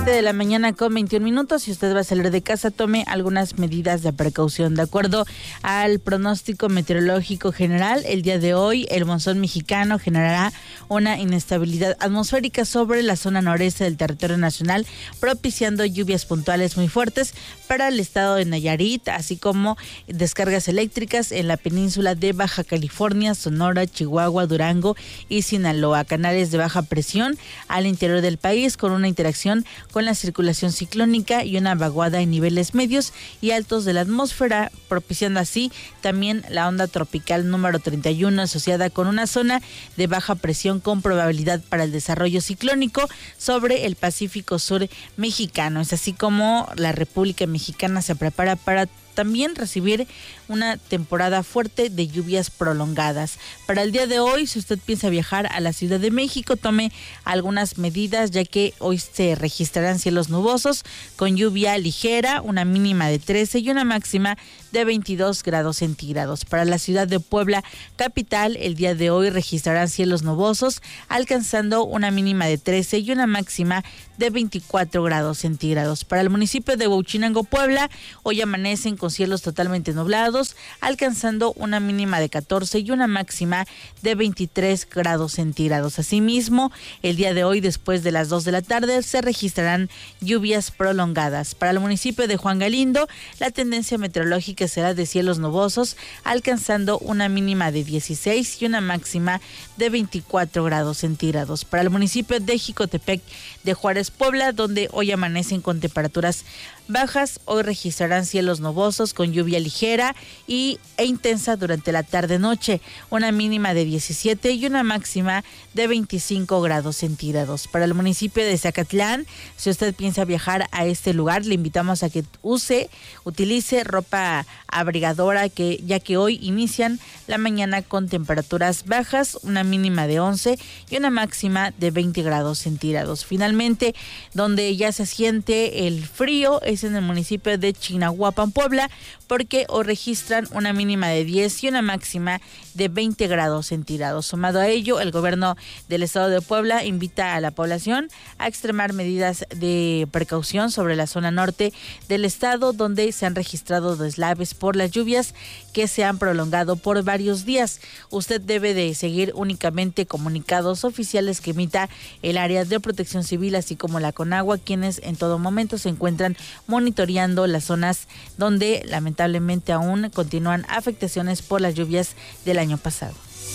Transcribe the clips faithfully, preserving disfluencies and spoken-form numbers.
siete de la mañana con veintiún minutos. Si usted va a salir de casa, tome algunas medidas de precaución. De acuerdo al pronóstico meteorológico general, el día de hoy el monzón mexicano generará una inestabilidad atmosférica sobre la zona noreste del territorio nacional, propiciando lluvias puntuales muy fuertes para el estado de Nayarit, así como descargas eléctricas en la península de Baja California, Sonora, Chihuahua, Durango y Sinaloa. Canales de baja presión al interior del país con una interacción con la circulación ciclónica y una vaguada en niveles medios y altos de la atmósfera, propiciando así también la onda tropical número treinta y uno, asociada con una zona de baja presión con probabilidad para el desarrollo ciclónico sobre el Pacífico Sur mexicano. Es así como la República Mexicana se prepara para también recibir una temporada fuerte de lluvias prolongadas. Para el día de hoy, si usted piensa viajar a la Ciudad de México, tome algunas medidas, ya que hoy se registrarán cielos nubosos con lluvia ligera, una mínima de trece y una máxima de veintidós grados centígrados. Para la ciudad de Puebla capital, el día de hoy registrarán cielos nubosos, alcanzando una mínima de trece y una máxima de veinticuatro grados centígrados. Para el municipio de Huauchinango, Puebla, hoy amanecen con cielos totalmente nublados, alcanzando una mínima de catorce y una máxima de veintitrés grados centígrados. Asimismo, el día de hoy, después de las dos de la tarde, se registrarán lluvias prolongadas. Para el municipio de Juan Galindo, la tendencia meteorológica será de cielos nubosos, alcanzando una mínima de dieciséis y una máxima de veinticuatro grados centígrados. Para el municipio de Jicotepec de Juárez, Puebla, donde hoy amanecen con temperaturas bajas, hoy registrarán cielos nubosos con lluvia ligera y, e intensa durante la tarde-noche, una mínima de diecisiete y una máxima de veinticinco grados centígrados. Para el municipio de Zacatlán, si usted piensa viajar a este lugar, le invitamos a que use, utilice ropa abrigadora, que ya que hoy inician la mañana con temperaturas bajas, una mínima de once y una máxima de veinte grados centígrados. Finalmente, donde ya se siente el frío es en el municipio de Chignahuapan, Puebla, porque hoy registran una mínima de diez y una máxima de veinte grados centígrados. Sumado a ello, el gobierno del estado de Puebla invita a la población a extremar medidas de precaución sobre la zona norte del estado, donde se han registrado deslaves por las lluvias que se han prolongado por varios días. Usted debe de seguir únicamente comunicados oficiales que emita el área de protección civil, así como la Conagua, quienes en todo momento se encuentran monitoreando las zonas donde lamentablemente aún continúan afectaciones por las lluvias del año pasado.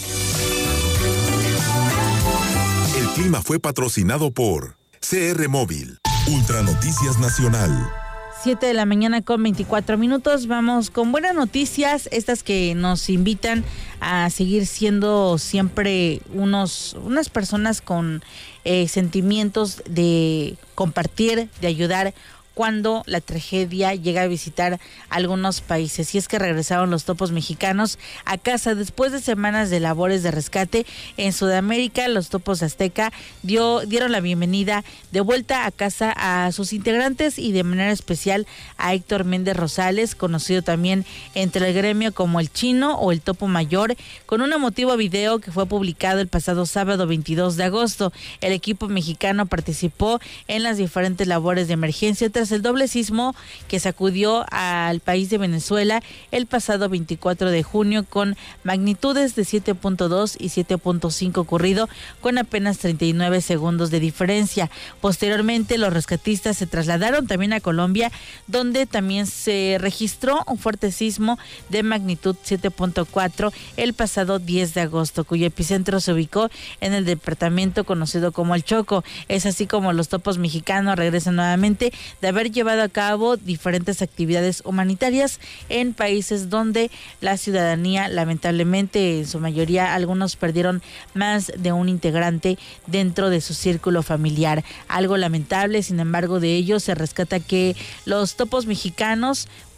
El clima fue patrocinado por C R Móvil, Ultra Noticias Nacional. siete de la mañana con veinticuatro minutos. Vamos con buenas noticias, estas que nos invitan a seguir siendo siempre unos unas personas con eh, sentimientos de compartir, de ayudar cuando la tragedia llega a visitar algunos países. Y es que regresaron los topos mexicanos a casa después de semanas de labores de rescate en Sudamérica. Los topos azteca dio, dieron la bienvenida de vuelta a casa a sus integrantes y de manera especial a Héctor Méndez Rosales, conocido también entre el gremio como el Chino o el Topo Mayor, con un emotivo video que fue publicado el pasado sábado veintidós de agosto. El equipo mexicano participó en las diferentes labores de emergencia tras el doble sismo que sacudió al país de Venezuela el pasado veinticuatro de junio, con magnitudes de siete punto dos y siete punto cinco ocurrido con apenas treinta y nueve segundos de diferencia. Posteriormente, los rescatistas se trasladaron también a Colombia, donde también se registró un fuerte sismo de magnitud siete punto cuatro el pasado diez de agosto, cuyo epicentro se ubicó en el departamento conocido como El Choco. Es así como los topos mexicanos regresan nuevamente de haber llevado a cabo diferentes actividades humanitarias en países donde la ciudadanía, lamentablemente, en su mayoría, algunos perdieron más de un integrante dentro de su círculo familiar. Algo lamentable, sin embargo, de ello se rescata que los topos mexicanos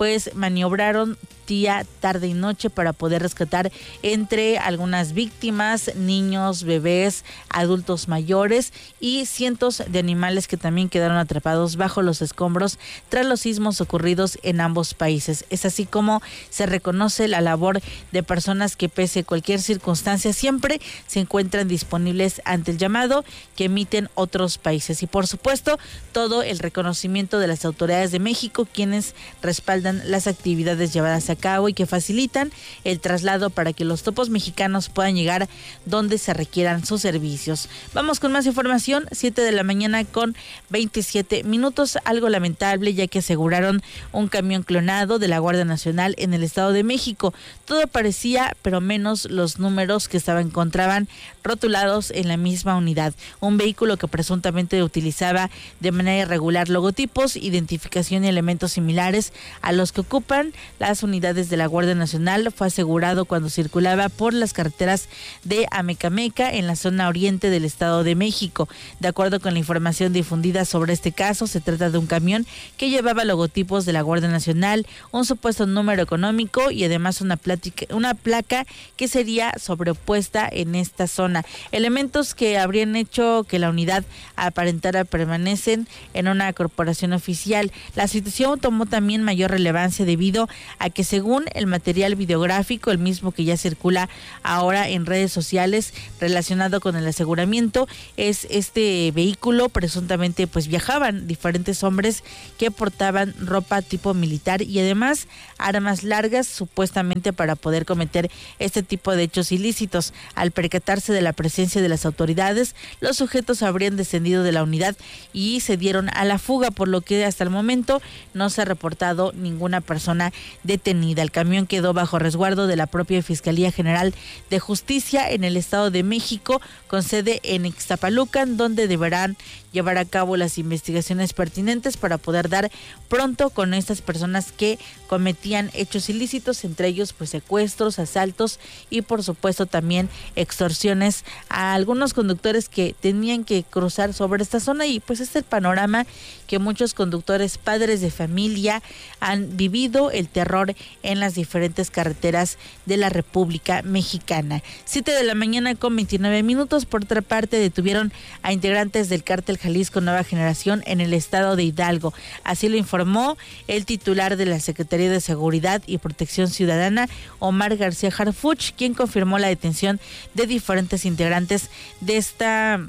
pues maniobraron día, tarde y noche para poder rescatar entre algunas víctimas, niños, bebés, adultos mayores y cientos de animales que también quedaron atrapados bajo los escombros tras los sismos ocurridos en ambos países. Es así como se reconoce la labor de personas que pese a cualquier circunstancia siempre se encuentran disponibles ante el llamado que emiten otros países. Y por supuesto, todo el reconocimiento de las autoridades de México, quienes respaldan las actividades llevadas a cabo y que facilitan el traslado para que los topos mexicanos puedan llegar donde se requieran sus servicios. Vamos con más información, siete de la mañana con veintisiete minutos, algo lamentable ya que aseguraron un camión clonado de la Guardia Nacional en el Estado de México. Todo parecía, pero menos los números que estaban encontraban rotulados en la misma unidad. Un vehículo que presuntamente utilizaba de manera irregular logotipos, identificación y elementos similares a los que ocupan las unidades de la Guardia Nacional fue asegurado cuando circulaba por las carreteras de Amecameca en la zona oriente del Estado de México. De acuerdo con la información difundida sobre este caso, se trata de un camión que llevaba logotipos de la Guardia Nacional, un supuesto número económico y además una, plática, una placa que sería sobrepuesta en esta zona. Elementos que habrían hecho que la unidad aparentara permanecen en una corporación oficial. La situación tomó también mayor relevancia debido a que según el material videográfico, el mismo que ya circula ahora en redes sociales relacionado con el aseguramiento, es este vehículo presuntamente pues viajaban diferentes hombres que portaban ropa tipo militar y además armas largas supuestamente para poder cometer este tipo de hechos ilícitos. Al percatarse de la presencia de las autoridades, los sujetos habrían descendido de la unidad y se dieron a la fuga, por lo que hasta el momento no se ha reportado ninguna persona detenida. El camión quedó bajo resguardo de la propia Fiscalía General de Justicia en el Estado de México, con sede en Ixtapalucan, donde deberán llevar a cabo las investigaciones pertinentes para poder dar pronto con estas personas que cometían hechos ilícitos, entre ellos pues secuestros, asaltos y por supuesto también extorsiones a algunos conductores que tenían que cruzar sobre esta zona. Y pues este es el panorama que muchos conductores, padres de familia, han vivido, el terror en las diferentes carreteras de la República Mexicana. siete de la mañana con veintinueve minutos. Por otra parte, detuvieron a integrantes del cártel Jalisco Nueva Generación en el estado de Hidalgo. Así lo informó el titular de la Secretaría de Seguridad y Protección Ciudadana, Omar García Harfuch, quien confirmó la detención de diferentes integrantes de esta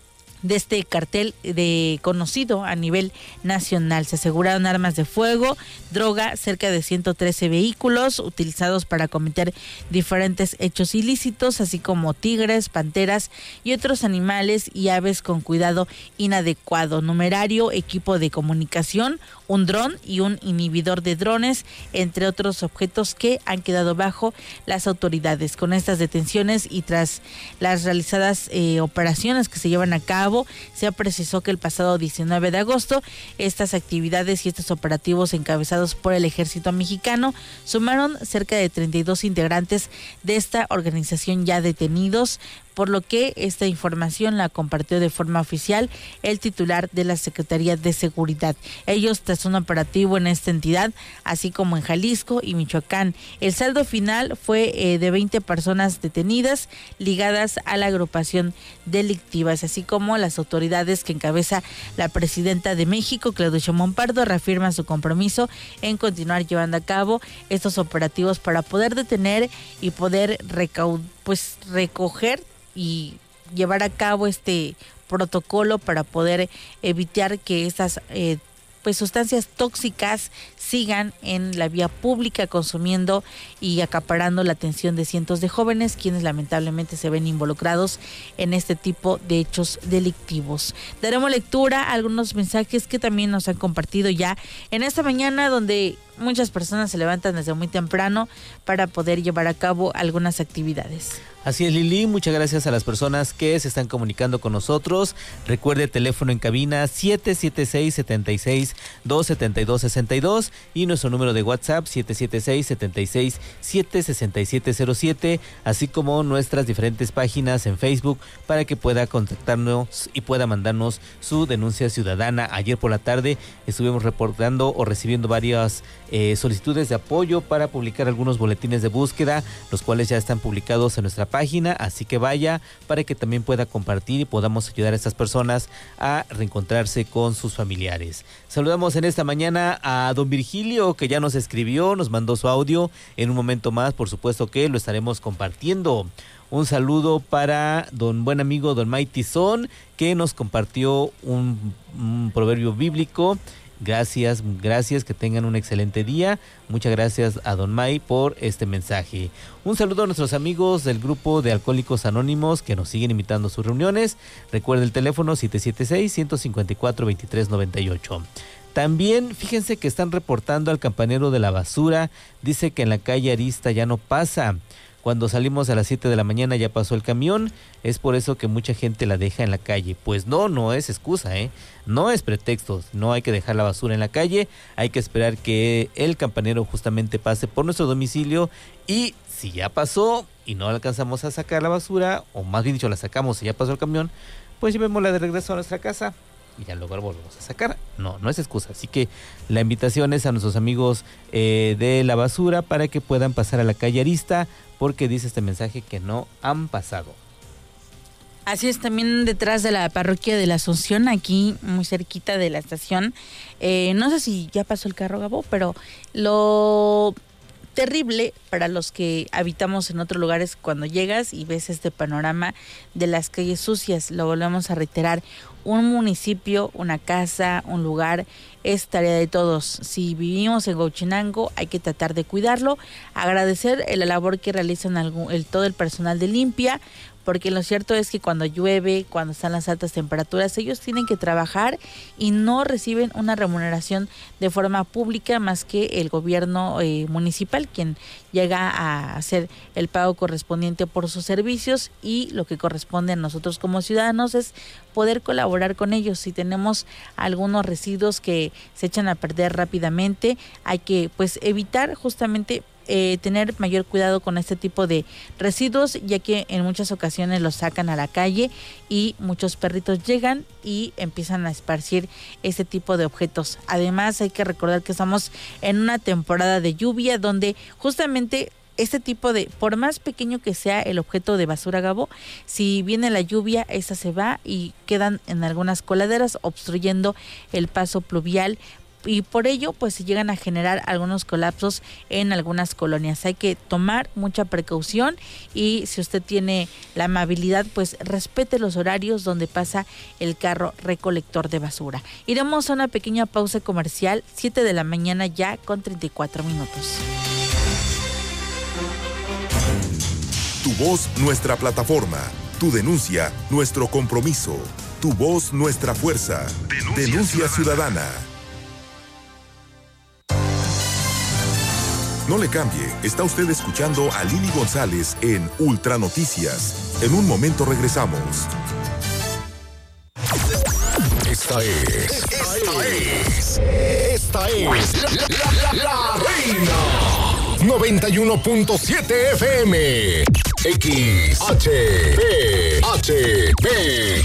de este cartel de conocido a nivel nacional. Se aseguraron armas de fuego, droga, cerca de ciento trece vehículos utilizados para cometer diferentes hechos ilícitos, así como tigres, panteras y otros animales y aves con cuidado inadecuado, numerario, equipo de comunicación, un dron y un inhibidor de drones, entre otros objetos que han quedado bajo las autoridades. Con estas detenciones y tras las realizadas eh, operaciones que se llevan a cabo, se precisó que el pasado diecinueve de agosto estas actividades y estos operativos encabezados por el Ejército Mexicano sumaron cerca de treinta y dos integrantes de esta organización ya detenidos, por lo que esta información la compartió de forma oficial el titular de la Secretaría de Seguridad. Ellos tras un operativo en esta entidad, así como en Jalisco y Michoacán. El saldo final fue eh, de veinte personas detenidas ligadas a la agrupación delictiva, así como las autoridades que encabeza la presidenta de México, Claudia Sheinbaum Pardo, reafirman su compromiso en continuar llevando a cabo estos operativos para poder detener y poder recaudar, pues recoger y llevar a cabo este protocolo para poder evitar que estas eh, pues sustancias tóxicas sigan en la vía pública consumiendo y acaparando la atención de cientos de jóvenes quienes lamentablemente se ven involucrados en este tipo de hechos delictivos. Daremos lectura a algunos mensajes que también nos han compartido ya en esta mañana, donde muchas personas se levantan desde muy temprano para poder llevar a cabo algunas actividades. Así es, Lili, muchas gracias a las personas que se están comunicando con nosotros. Recuerde, teléfono en cabina siete siete seis, siete seis dos, siete dos seis dos y nuestro número de WhatsApp siete siete seis, siete seis siete, seis siete cero siete, así como nuestras diferentes páginas en Facebook para que pueda contactarnos y pueda mandarnos su denuncia ciudadana. Ayer por la tarde estuvimos reportando o recibiendo varias eh, solicitudes de apoyo para publicar algunos boletines de búsqueda, los cuales ya están publicados en nuestra página, así que vaya para que también pueda compartir y podamos ayudar a estas personas a reencontrarse con sus familiares. Saludamos en esta mañana a don Virgilio, que ya nos escribió, nos mandó su audio. En un momento más, por supuesto que lo estaremos compartiendo. Un saludo para don buen amigo don Maitizón, que nos compartió un, un proverbio bíblico. Gracias, gracias, que tengan un excelente día. Muchas gracias a don May por este mensaje. Un saludo a nuestros amigos del grupo de Alcohólicos Anónimos que nos siguen invitando a sus reuniones. Recuerda el teléfono siete siete seis, uno cinco cuatro, dos tres nueve ocho. También fíjense que están reportando al campanero de la basura. Dice que en la calle Arista ya no pasa. Cuando salimos a las siete de la mañana ya pasó el camión, es por eso que mucha gente la deja en la calle. Pues no, no es excusa, ¿eh? No es pretexto, no hay que dejar la basura en la calle, hay que esperar que el campanero justamente pase por nuestro domicilio y si ya pasó y no alcanzamos a sacar la basura, o más bien dicho la sacamos y ya pasó el camión, pues llevémosla de regreso a nuestra casa y ya luego volvemos a sacar. No, no es excusa. Así que la invitación es a nuestros amigos eh, de la basura para que puedan pasar a la calle Arista, porque dice este mensaje que no han pasado. Así es, también detrás de la parroquia de la Asunción, aquí muy cerquita de la estación. Eh, no sé si ya pasó el carro, Gabo, pero lo terrible para los que habitamos en otros lugares cuando llegas y ves este panorama de las calles sucias. Lo volvemos a reiterar, un municipio, una casa, un lugar es tarea de todos. Si vivimos en Huachinango hay que tratar de cuidarlo, agradecer la labor que realizan algún, el, todo el personal de limpia, porque lo cierto es que cuando llueve, cuando están las altas temperaturas, ellos tienen que trabajar y no reciben una remuneración de forma pública más que el gobierno eh, municipal, quien llega a hacer el pago correspondiente por sus servicios, y lo que corresponde a nosotros como ciudadanos es poder colaborar con ellos. Si tenemos algunos residuos que se echan a perder rápidamente, hay que pues evitar justamente Eh, tener mayor cuidado con este tipo de residuos, ya que en muchas ocasiones los sacan a la calle y muchos perritos llegan y empiezan a esparcir este tipo de objetos. Además, hay que recordar que estamos en una temporada de lluvia donde justamente este tipo de, por más pequeño que sea el objeto de basura, Gabo, si viene la lluvia, esta se va y quedan en algunas coladeras obstruyendo el paso pluvial, y por ello pues se llegan a generar algunos colapsos en algunas colonias. Hay que tomar mucha precaución y si usted tiene la amabilidad, pues respete los horarios donde pasa el carro recolector de basura. Iremos a una pequeña pausa comercial, siete de la mañana ya con treinta y cuatro minutos. Tu voz, nuestra plataforma. Tu denuncia, nuestro compromiso. Tu voz, nuestra fuerza. Denuncia, Denuncia ciudadana. ciudadana. No le cambie, está usted escuchando a Lili González en Ultra Noticias. En un momento regresamos. Esta es, esta es, esta es la, la, la, la Reina. noventa y uno punto siete F M. X, H, P, H, P,